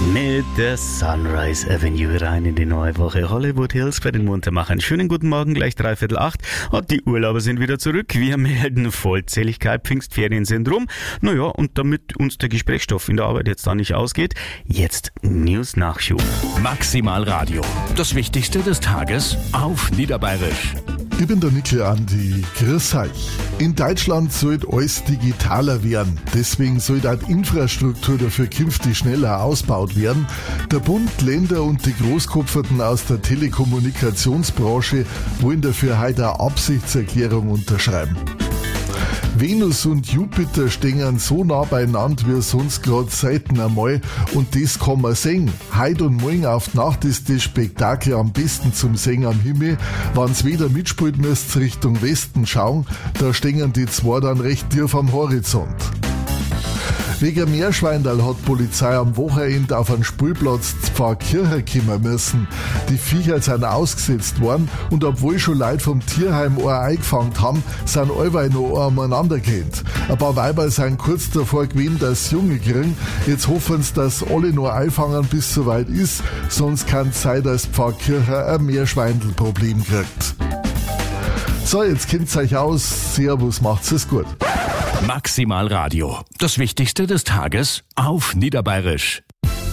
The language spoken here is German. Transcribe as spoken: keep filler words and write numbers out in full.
Mit der Sunrise Avenue rein in die neue Woche. Hollywood Hills bei den Muntermachern. Schönen guten Morgen, gleich dreiviertel acht. Und die Urlauber sind wieder zurück. Wir melden Vollzähligkeit, Pfingstferien sind rum. Naja, und damit uns der Gesprächsstoff in der Arbeit jetzt da nicht ausgeht, jetzt News-Nachschub. Maximal Radio. Das Wichtigste des Tages auf Niederbayerisch. Ich bin der Nickel Andi. Grüß euch. In Deutschland soll alles digitaler werden. Deswegen soll die Infrastruktur dafür künftig schneller ausgebaut werden. Der Bund, Länder und die Großkopferten aus der Telekommunikationsbranche wollen dafür heute eine Absichtserklärung unterschreiben. Venus und Jupiter stehen so nah beieinander wie sonst gerade selten einmal und das kann man sehen. Heute und morgen auf die Nacht ist das Spektakel am besten zum Sehen am Himmel. Wenn's wieder mitspielt, müsst ihr Richtung Westen schauen, da stehen die zwei dann recht tief am Horizont. Wegen Meerschweindal hat die Polizei am Wochenende auf einen Spielplatz zu Pfarrkirche kommen müssen. Die Viecher sind ausgesetzt worden und obwohl schon Leute vom Tierheim einen eingefangen haben, sind alle noch umeinander gerannt. Ein paar Weiber sind kurz davor gewesen, dass sie Junge kriegen. Jetzt hoffen sie, dass alle noch einfangen, bis es soweit ist. Sonst kann es sein, dass die Pfarrkirche ein Meerschweindel-Problem kriegt. So, jetzt kennt's euch aus. Servus, macht's es gut. Maximal Radio. Das Wichtigste des Tages auf Niederbayerisch.